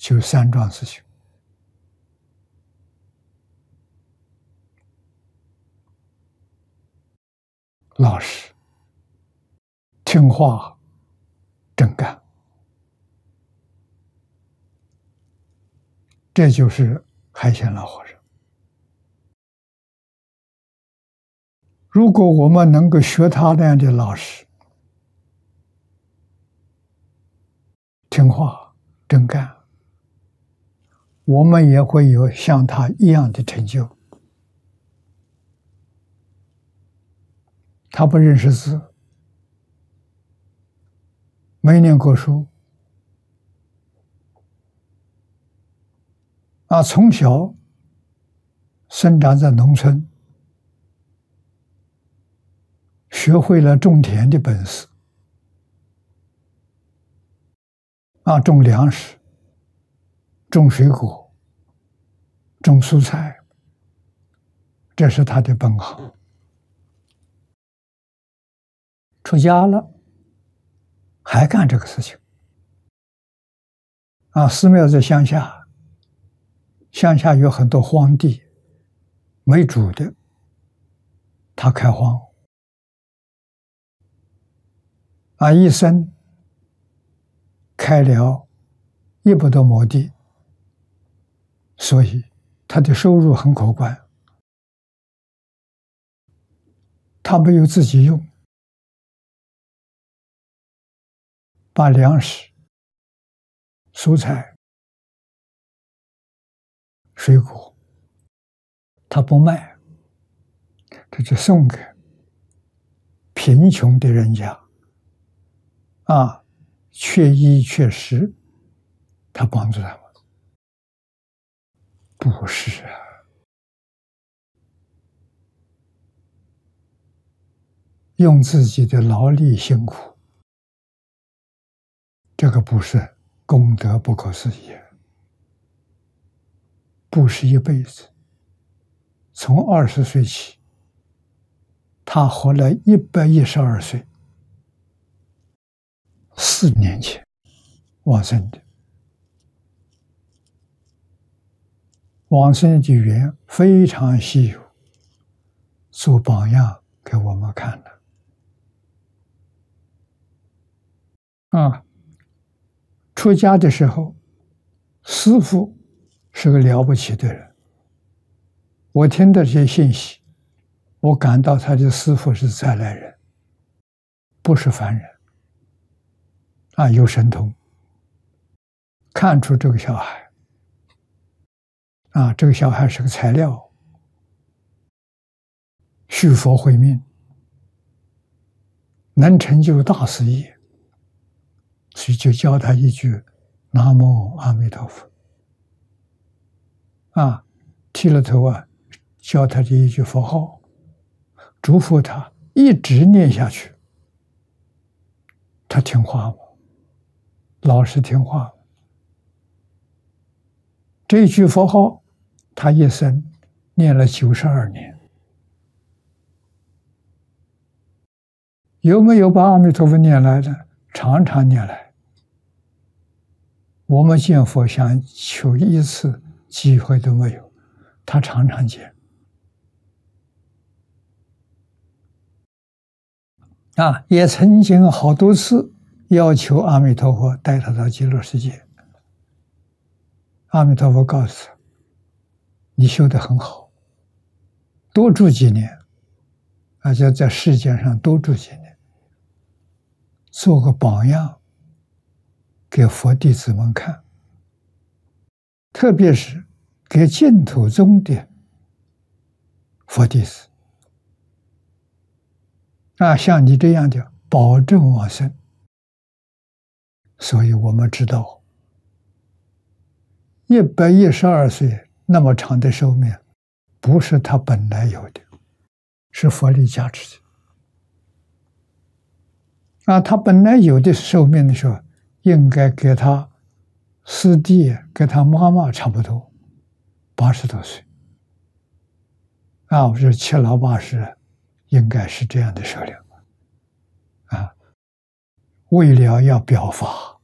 就三桩事情：老实、听话、真干。这就是海鲜老和尚。如果我们能够学他那样的老实、听话、真干，我们也会有像他一样的成就。他不认识字，没念过书，从小生长在农村，学会了种田的本事，种粮食、种水果、种蔬菜，这是他的本行。出家了，还干这个事情。寺庙在乡下，乡下有很多荒地，没主的，他开荒。一生开了100多亩地，所以他的收入很可观。他没有自己用，把粮食、蔬菜、水果，他不卖，他就送给贫穷的人家，缺衣缺食，他帮助他们。不是用自己的劳力辛苦，这个不是功德不可思议，不是一辈子。从20岁起，他活了112岁，4年前往生的。往生的缘非常稀有，做榜样给我们看的。出家的时候，师父是个了不起的人。我听到这些信息，我感到他的师父是再来人，不是凡人。有神通，看出这个小孩，这个小孩是个材料，续佛慧命，能成就大事业，所以就教他一句南无阿弥陀佛。剃了头教他这一句佛号，嘱咐他一直念下去。他听话吗？老实听话吗？这一句佛号，他一生念了92年。有没有把阿弥陀佛念来的？常常念来。我们见佛想求一次机会都没有，他常常见。也曾经好多次要求阿弥陀佛带他到极乐世界。阿弥陀佛告诉他：“你修得很好，多住几年，就在世界上多住几年，做个榜样给佛弟子们看，特别是给净土宗的佛弟子。像你这样的保证往生。”所以我们知道112岁那么长的寿命，不是他本来有的，是佛力加持的。他本来有的寿命的时候，应该给他师弟、给他妈妈差不多80多岁。我说7老80，应该是这样的寿量。为了要表法，